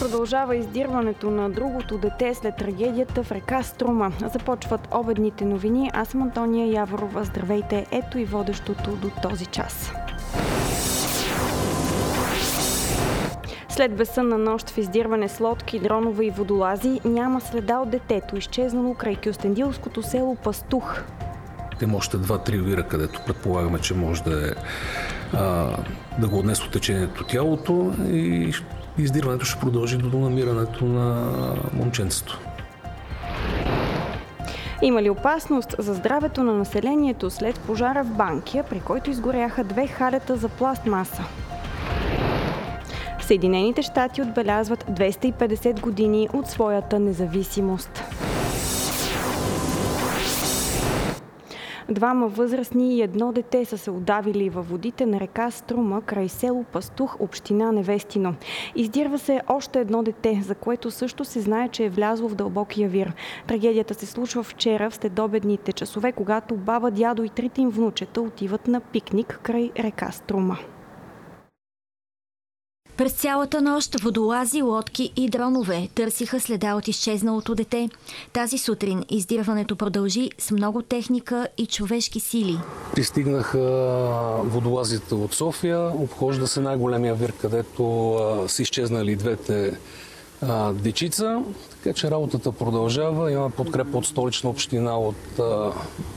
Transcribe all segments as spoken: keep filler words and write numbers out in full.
Продължава издирването на другото дете след трагедията в река Струма. Започват обедните новини. Аз съм Антония Яворова. Здравейте! Ето и водещото до този час. След безсънна нощ в издирване с лодки, дронове и водолази няма следа от детето, изчезнало край кюстендилското село Пастух. Има още два-три вира, където предполагаме, че може да, е, а, да го отнесло течението тялото и издирването ще продължи до намирането на момченцето. Има ли опасност за здравето на населението след пожара в Банкя, при който изгоряха две халета за пластмаса? Съединените щати отбелязват двеста и петдесет години от своята независимост. Двама възрастни и едно дете са се удавили във водите на река Струма край село Пастух, община Невестино. Издирва се още едно дете, за което също се знае, че е влязло в дълбокия вир. Трагедията се случва вчера в следобедните часове, когато баба, дядо и трите им внучета отиват на пикник край река Струма. През цялата нощ водолази, лодки и дронове търсиха следа от изчезналото дете. Тази сутрин издирването продължи с много техника и човешки сили. Пристигнаха водолазите от София, обхожда се най-големия вир, където а, са изчезнали двете а, дечица. Така че работата продължава. Има подкрепа от Столична община от, а,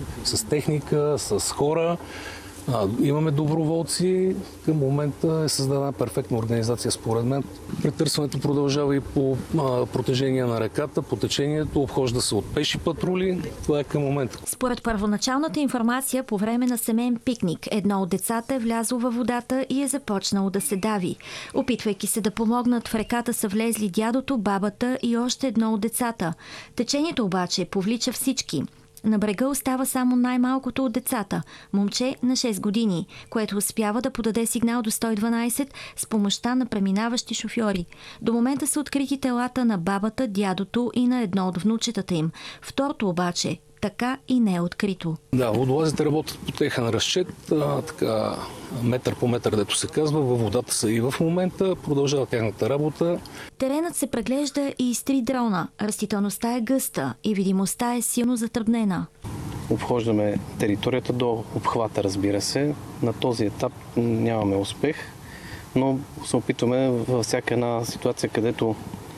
с техника, с хора. А, имаме доброволци. Към момента е създадена перфектна организация, според мен. Претърсването продължава и по а, протежение на реката, по течението, обхожда се от пеши патрули. Това е към момента. Според първоначалната информация, по време на семейен пикник, едно от децата е влязло във водата и е започнало да се дави. Опитвайки се да помогнат, в реката са влезли дядото, бабата и още едно от децата. Течението обаче повлича всички. На брега остава само най-малкото от децата – момче на шест години, което успява да подаде сигнал до сто и дванадесет с помощта на преминаващи шофьори. До момента са открити телата на бабата, дядото и на едно от внучетата им. Второто обаче така и не е открито. Да, водолазите работят по техен разчет, а, така, метър по метър, дето се казва. Във водата са и в момента. Продължава тяхната работа. Теренът се преглежда и с три дрона. Растителността е гъста и видимостта е силно затруднена. Обхождаме територията до обхвата, разбира се. На този етап нямаме успех, но се опитваме във всяка една ситуация, където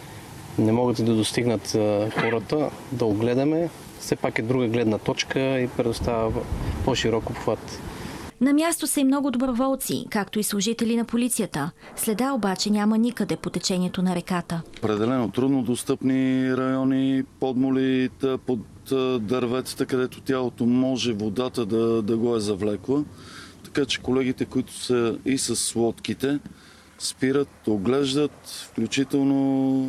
не могат да достигнат хората, да огледаме. Все пак е друга гледна точка и предоставя по-широк обхват. На място са и много доброволци, както и служители на полицията. Следа обаче няма никъде по течението на реката. Определено труднодостъпни райони, подмолите, под дърветата, където тялото може водата да, да го е завлекла. Така че колегите, които са и с лодките, спират, оглеждат, включително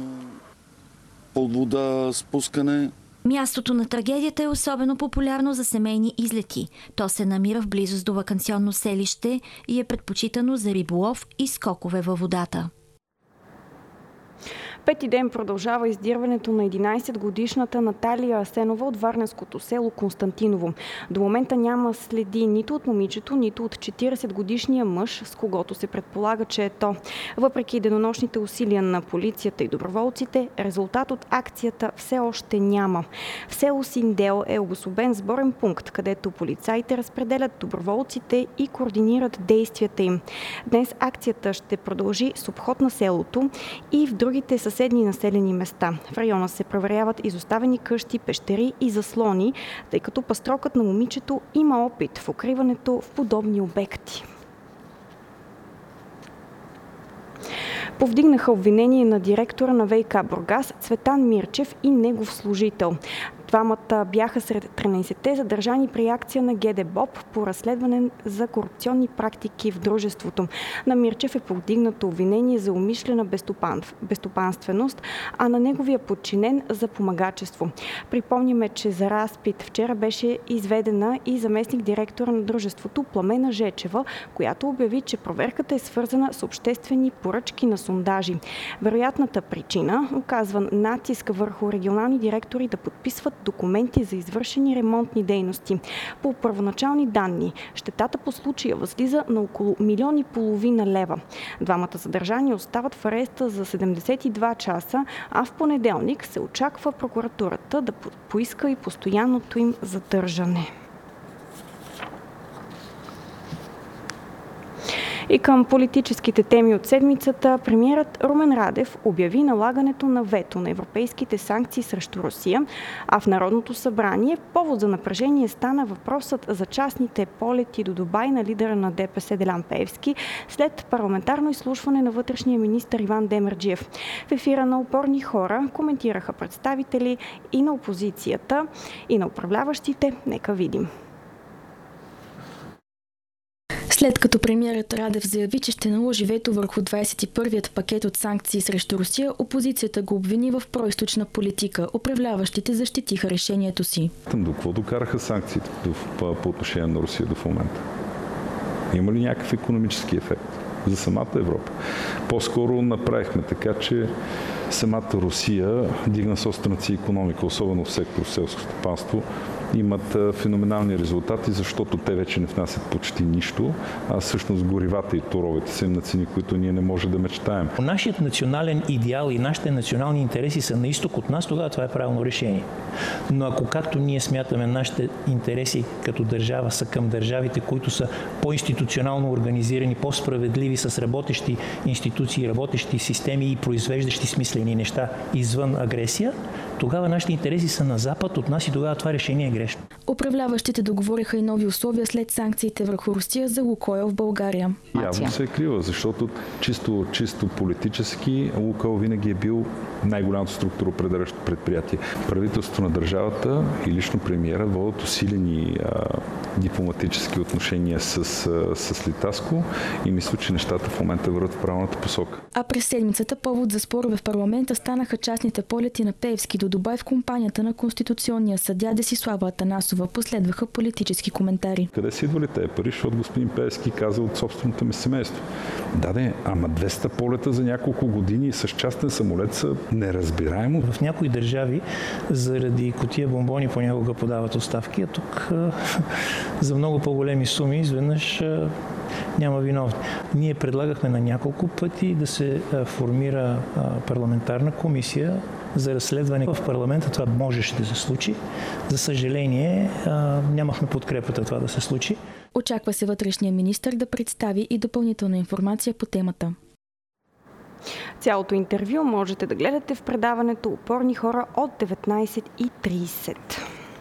под вода спускане. Мястото на трагедията е особено популярно за семейни излети. То се намира в близост до ваканционно селище и е предпочитано за риболов и скокове във водата. Пети ден продължава издирването на единадесетгодишната Наталия Асенова от варненското село Константиново. До момента няма следи нито от момичето, нито от четиридесетгодишния мъж, с когото се предполага, че е то. Въпреки денонощните усилия на полицията и доброволците, резултат от акцията все още няма. В село Синдел е обособен сборен пункт, където полицаите разпределят доброволците и координират действията им. Днес акцията ще продължи с обход на селото и в другите съседни съседни населени места. В района се проверяват изоставени къщи, пещери и заслони, тъй като пастрокът на момичето има опит в укриването в подобни обекти. Повдигнаха обвинение на директора на ВиК Бургас Цветан Мирчев и негов служител. Двамата бяха сред тринадесетте задържани при акция на ГДБОП по разследване за корупционни практики в дружеството. На Мирчев е повдигнато обвинение за умишлена безстопанственост, а на неговия подчинен за помагачество. Припомняме, че за разпит вчера беше изведена и заместник директора на дружеството Пламена Жечева, която обяви, че проверката е свързана с обществени поръчки на сондажи. Вероятната причина оказва натиск върху регионални директори да подписват документи за извършени ремонтни дейности. По първоначални данни, щетата по случая възлиза на около милион и половина лева. Двамата задържани остават в ареста за седемдесет и два часа, а в понеделник се очаква прокуратурата да поиска и постоянното им задържане. И към политическите теми от седмицата, премиерът Румен Радев обяви налагането на вето на европейските санкции срещу Русия, а в Народното събрание повод за напрежение стана въпросът за частните полети до Дубай на лидера на ДПС Делян Пеевски след парламентарно изслушване на вътрешния министър Иван Демерджиев. В ефира на Опорни хора коментираха представители и на опозицията, и на управляващите. Нека видим. След като премиерът Радев заяви, че ще наложи вето върху двадесет и първият пакет от санкции срещу Русия, опозицията го обвини в произточна политика. Управляващите защитиха решението си. До какво докараха санкциите по отношение на Русия до момента? Има ли някакъв икономически ефект за самата Европа? По-скоро направихме така, че самата Русия дигна собствената си икономика, особено в сектор селско стопанство, имат феноменални резултати, защото те вече не внасят почти нищо, а всъщност горивата и торовете са на цени, които ние не можем да мечтаем. Нашият национален идеал и нашите национални интереси са на изток от нас, тогава това е правилно решение. Но ако както ние смятаме нашите интереси като държава са към държавите, които са по-институционално организирани, по-справедливи, с работещи институции, работещи системи и произвеждащи смислени неща извън агресия, тогава нашите интереси са на запад от нас и тогава това решение е грешно. Управляващите договориха и нови условия след санкциите върху Русия за Лукойл в България. Явно се е крива, защото чисто, чисто политически Лукойл винаги е бил най-голямото структуроопределящо предприятие. Правителството на държавата и лично премиера водят усилени а, дипломатически отношения с, а, с Литаско и мисля, че нещата в момента върват в правилната посока. А през седмицата повод за спорове в парламента станаха частните полети на Пеевски до Дубай в компанията на конституционния съдия Десислава Атанасова. Последваха политически коментари. Къде си идвали тези пари, защото господин Пеевски каза от собственото ми семейство? Да, де, ама двеста полета за няколко години с частен самолет са неразбираемо. В някои държави заради кутия бомбони понякога подават оставки, а тук за много по-големи суми изведнъж няма виновни. Ние предлагахме на няколко пъти да се формира парламентарна комисия за разследване в парламента. Това можеше да се случи. За съжаление, нямахме подкрепата това да се случи. Очаква се вътрешния министър да представи и допълнителна информация по темата. Цялото интервю можете да гледате в предаването Опорни хора от деветнадесет и тридесет.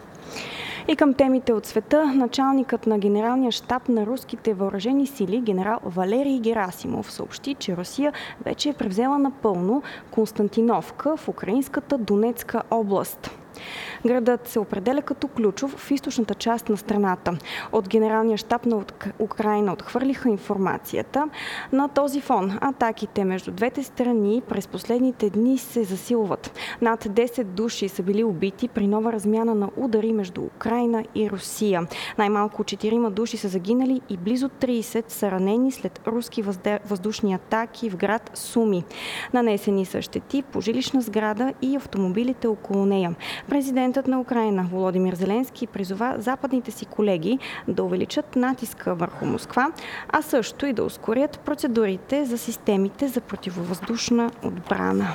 И към темите от света, началникът на генералния щаб на руските въоръжени сили, генерал Валерий Герасимов, съобщи, че Русия вече е превзела напълно Константиновка в украинската Донецка област. Градът се определя като ключов в източната част на страната. От генералния щаб на Украйна отхвърлиха информацията. На този фон атаките между двете страни през последните дни се засилват. Над десет души са били убити при нова размяна на удари между Украйна и Русия. Най-малко четирима души са загинали и близо тридесет са ранени след руски въздушни атаки в град Суми. Нанесени са щети по жилищна сграда и автомобилите около нея. Президентът на Украйна Володимир Зеленски призова западните си колеги да увеличат натиска върху Москва, а също и да ускорят процедурите за системите за противовъздушна отбрана.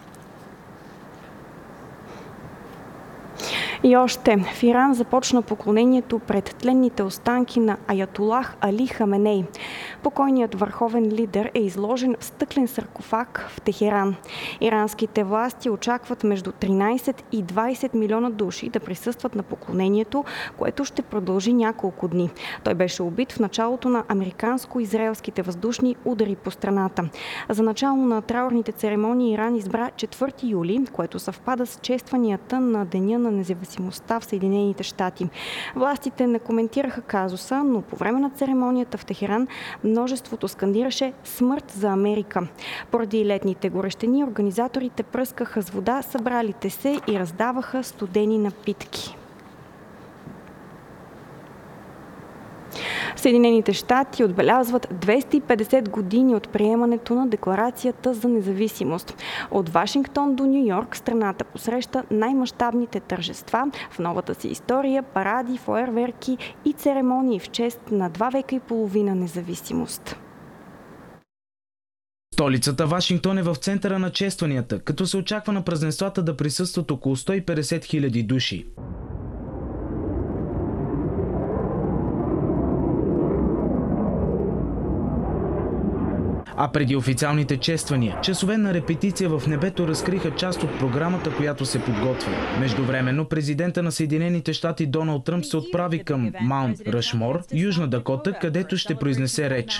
И още, в Иран започна поклонението пред тленните останки на Аятолах Али Хаменей. Покойният върховен лидер е изложен в стъклен саркофаг в Техеран. Иранските власти очакват между тринадесет и двадесет милиона души да присъстват на поклонението, което ще продължи няколко дни. Той беше убит в началото на американско-израелските въздушни удари по страната. За начало на траурните церемонии Иран избра четвърти юли, което съвпада с честванията на Деня на независимостта в Съединените щати. Властите не коментираха казуса, но по време на церемонията в Техеран множеството скандираше "Смърт за Америка". Поради летните горещини организаторите пръскаха с вода събралите се и раздаваха студени напитки. Съединените щати отбелязват двеста и петдесет години от приемането на Декларацията за независимост. От Вашингтон до Ню Йорк страната посреща най-мащабните тържества в новата си история, паради, фойерверки и церемонии в чест на два века и половина независимост. Столицата Вашингтон е в центъра на честванията, като се очаква на празненствата да присъстват около сто и петдесет хиляди души. А преди официалните чествания, часове на репетиция в небето разкриха част от програмата, която се подготвя. Междувременно, президента на Съединените щати Доналд Тръмп се отправи към Маунт Рашмор, Южна Дакота, където ще произнесе реч.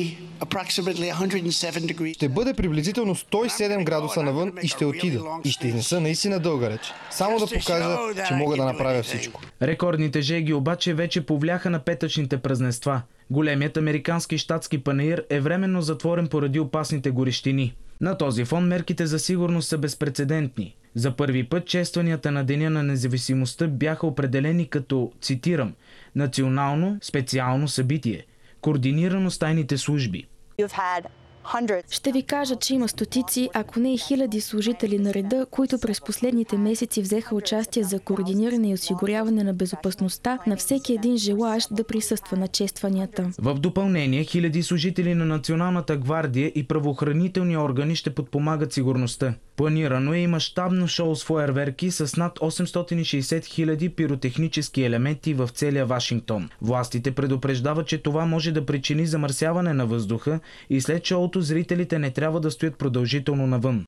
Ще бъде приблизително сто и седем градуса навън и ще отида. И ще изнеса наистина дълга реч. Само да покажа, че мога да направя всичко. Рекордните жеги обаче вече повляха на петъчните празненства. Големият американски щатски панаир е временно затворен поради опасните горещини. На този фон мерките за сигурност са безпрецедентни. За първи път честванията на Деня на независимостта бяха определени като, цитирам, национално специално събитие, координирано с тайните служби. Ще ви кажа, че има стотици, ако не и хиляди служители на реда, които през последните месеци взеха участие за координиране и осигуряване на безопасността на всеки един желаещ да присъства на честванията. В допълнение, хиляди служители на Националната гвардия и правоохранителни органи ще подпомагат сигурността. Планирано е и мащабно шоу с фойерверки с над осемстотин и шейсет хиляди пиротехнически елементи в целия Вашингтон. Властите предупреждават, че това може да причини замърсяване на въздуха и след шоуто зрителите не трябва да стоят продължително навън.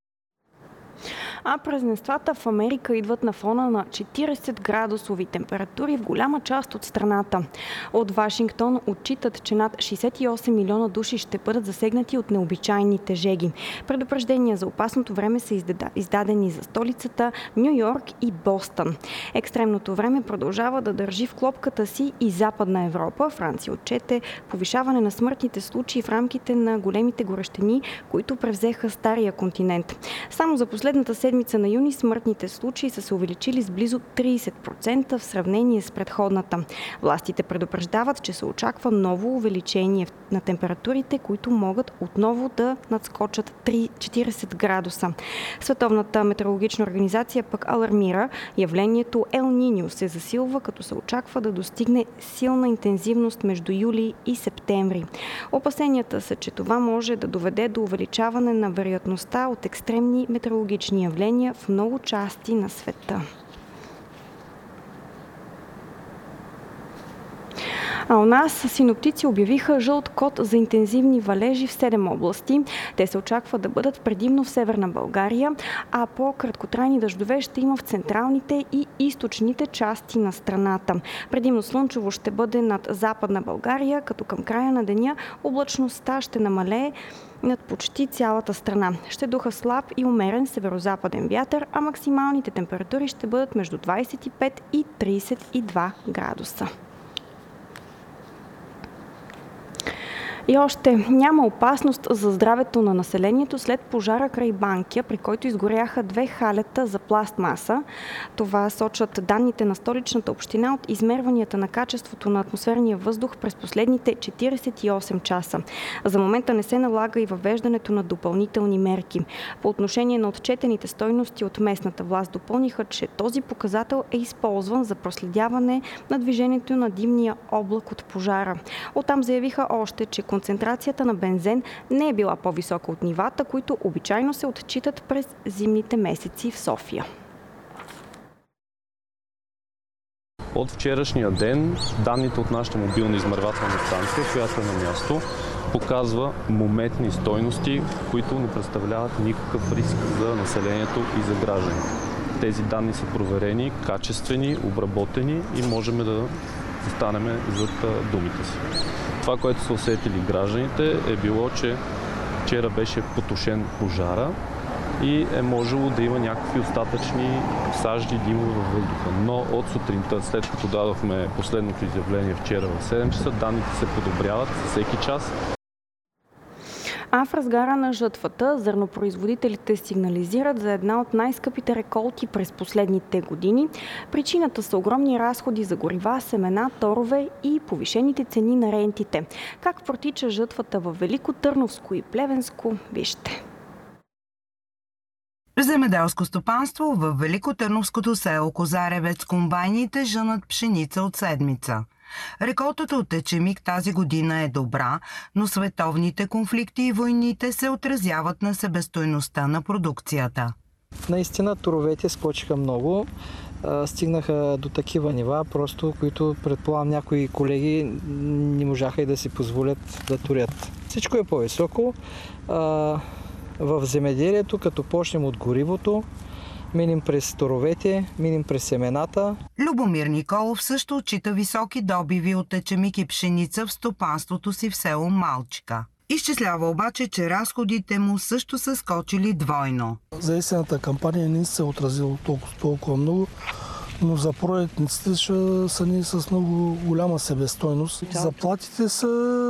А празненствата в Америка идват на фона на четиридесет градусови температури в голяма част от страната. От Вашингтон отчитат, че над шейсет и осем милиона души ще бъдат засегнати от необичайните жеги. Предупреждения за опасното време са издадени за столицата, Ню Йорк и Бостън. Екстремното време продължава да държи в клопката си и Западна Европа. Франция отчете повишаване на смъртните случаи в рамките на големите горещини, които превзеха стария континент. Само за последната седмица на юни смъртните случаи са се увеличили с близо тридесет процента в сравнение с предходната. Властите предупреждават, че се очаква ново увеличение на температурите, които могат отново да надскочат четиридесет градуса. Световната метеорологична организация пък алармира, явлението Ел Ниньо се засилва, като се очаква да достигне силна интензивност между юли и септември. Опасенията са, че това може да доведе до увеличаване на вероятността от екстремни метеорологични явления в много части на света. А у нас синоптици обявиха жълт код за интензивни валежи в седем области. Те се очаква да бъдат предимно в Северна България, а по-краткотрайни дъждове ще има в централните и източните части на страната. Предимно слънчево ще бъде над Западна България, като към края на деня облачността ще намалее над почти цялата страна. Ще духа слаб и умерен северозападен вятър, а максималните температури ще бъдат между двадесет и пет и тридесет и два градуса. И още няма опасност за здравето на населението след пожара край Банкя, при който изгоряха две халета за пластмаса. Това сочат данните на Столичната община от измерванията на качеството на атмосферния въздух през последните четиридесет и осем часа. За момента не се налага и въвеждането на допълнителни мерки. По отношение на отчетените стойности от местната власт допълниха, че този показател е използван за проследяване на движението на димния облак от пожара. Оттам заявиха още, че концентрацията на бензен не е била по-висока от нивата, които обичайно се отчитат през зимните месеци в София. От вчерашния ден данните от нашата мобилна измервателна станция, която е на място, показва моментни стойности, които не представляват никакъв риск за населението и за гражданите. Тези данни са проверени, качествени, обработени и можем да застанем зад думите си. Това, което са усетили гражданите, е било, че вчера беше потушен пожара и е можело да има някакви остатъчни сажди димове във въздуха. Но от сутринта, след като дадохме последното изявление вчера в седем часа, данните се подобряват всеки час. А в разгара на жатвата зърнопроизводителите сигнализират за една от най-скъпите реколти през последните години. Причината са огромни разходи за горива, семена, торове и повишените цени на рентите. Как протича жатвата във Велико Търновско и Плевенско? Вижте. Земеделско стопанство в Великотърновското село Козаревец комбайните жънат пшеница от седмица. Реколтата от ечемик тази година е добра, но световните конфликти и войните се отразяват на себестойността на продукцията. Наистина торовете скочиха много, стигнаха до такива нива, просто които предполагам някои колеги не можаха и да си позволят да турят. Всичко е по-високо. В земеделието, като почнем от горивото, минем през торовете, минем през семената. Любомир Николов също отчита високи добиви от ечемик и пшеница в стопанството си в село Малчика. Изчислява обаче, че разходите му също са скочили двойно. За есената кампания не се отразило толкова, толкова много, но за пролетниците ще са ни с много голяма себестойност. Заплатите са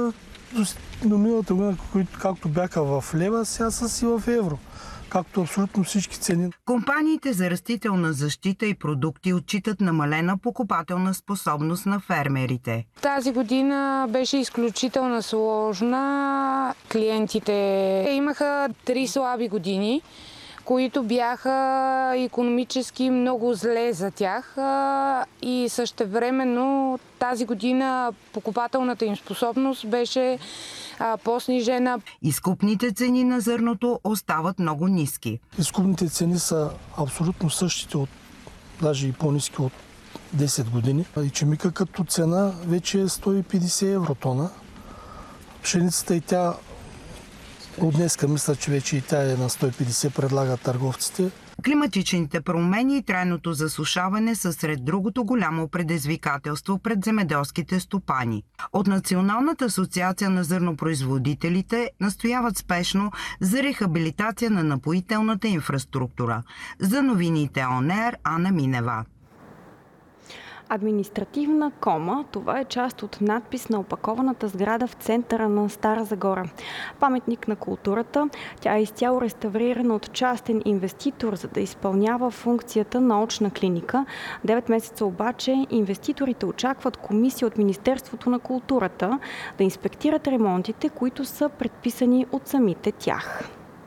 до миналата година, както бяха в лева, сега са си в евро, както абсолютно всички цени. Компаниите за растителна защита и продукти отчитат намалена покупателна способност на фермерите. Тази година беше изключително сложна. Клиентите имаха три слаби години, които бяха икономически много зле за тях и същевременно тази година покупателната им способност беше по-снижена. Изкупните цени на зърното остават много ниски. Изкупните цени са абсолютно същите, от, даже и по-ниски от десет години. Ечемика като цена вече е сто и петдесет евро тона. Пшеницата и тя от днеска мисля, че вече и тя е на сто и петдесет, предлагат търговците. Климатичните промени и трайното засушаване са сред другото голямо предизвикателство пред земеделските стопани. От Националната асоциация на зърнопроизводителите настояват спешно за рехабилитация на напоителната инфраструктура. За новините Он Ер, Ана Минева. Административна кома, това е част от надпис на опакованата сграда в центъра на Стара Загора. Паметник на културата, тя е изцяло реставрирана от частен инвеститор, за да изпълнява функцията на очна клиника. Девет месеца обаче инвеститорите очакват комисия от Министерството на културата да инспектират ремонтите, които са предписани от самите тях.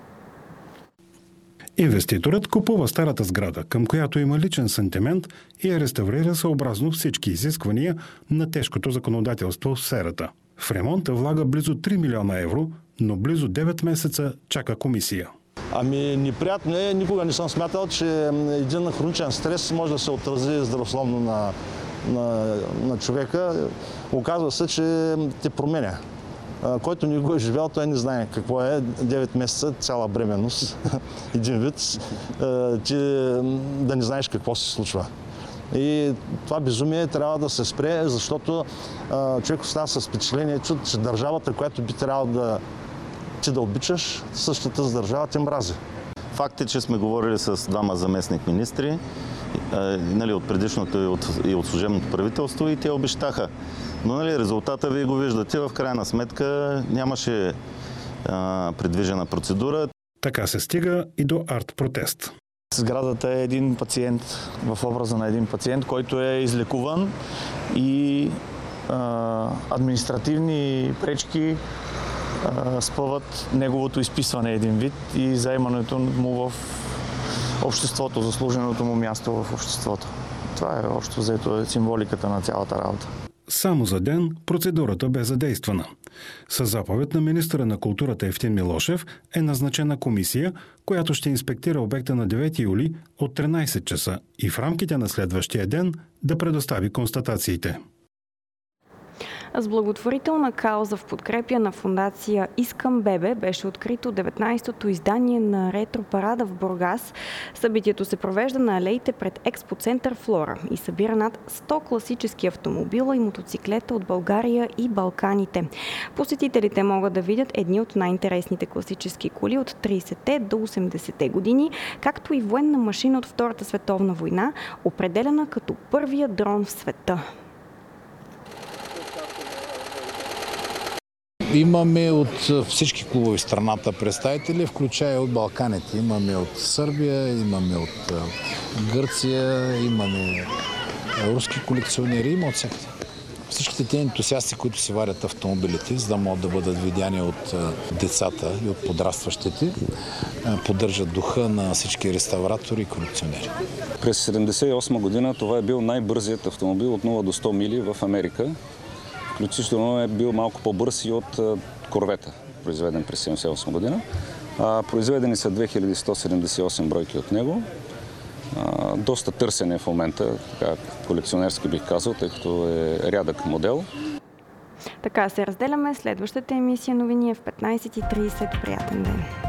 Инвеститорът купува старата сграда, към която има личен сантимент и я реставрира съобразно всички изисквания на тежкото законодателство в сферата. В ремонта влага близо три милиона евро, но близо девет месеца чака комисия. Ами неприятно е, никога не съм смятал, че един хроничен стрес може да се отрази здравословно на, на, на човека. Оказва се, че те променя. Който не го е живял, той не знае какво е девет месеца, цяла бременност, един вид, ти да не знаеш какво се случва. И това безумие трябва да се спре, защото човек остава с впечатлението, че държавата, която би трябвало да ти да обичаш, същата с държава те мрази. Факт е, че сме говорили с двама заместник министри, нали, от предишното и от, и от служебното правителство, и те обещаха. Но нали, резултата вие го виждате, в крайна сметка нямаше а, предвижена процедура. Така се стига и до арт-протест. Сградата е един пациент, в образа на един пациент, който е излекуван и а, административни пречки а, спъват неговото изписване един вид и заемането му в обществото, заслуженото му място в обществото. Това е общо взето символиката на цялата работа. Само за ден процедурата бе задействана. Със заповед на министъра на културата Евтим Милошев е назначена комисия, която ще инспектира обекта на девети юли от тринайсет часа и в рамките на следващия ден да предостави констатациите. С благотворителна кауза в подкрепя на фондация Искам бебе беше открито деветнайсетото издание на ретро-парада в Бургас. Събитието се провежда на алеите пред експоцентър Флора и събира над сто класически автомобила и мотоциклета от България и Балканите. Посетителите могат да видят едни от най-интересните класически коли от трийсетте до осемдесетте години, както и военна машина от Втората световна война, определена като първия дрон в света. Имаме от всички клубове в страната представители, включая от Балканите. Имаме от Сърбия, имаме от Гърция, имаме руски колекционери, има от всякъде. Всичките тези ентусиасти, които си варят автомобилите, за да могат да бъдат видяни от децата и от подрастващите, поддържат духа на всички реставратори и колекционери. През седемдесет и осма година това е бил най-бързият автомобил от нула до сто мили в Америка. Включително е бил малко по-бърз и от Корвета, произведен през седемдесет и осма година. А, произведени са две хиляди сто седемдесет и осем бройки от него. А, доста търсен е в момента, така колекционерски бих казал, тъй като е рядък модел. Така се разделяме. Следващата емисия новини е в петнайсет и трийсет. Приятен ден!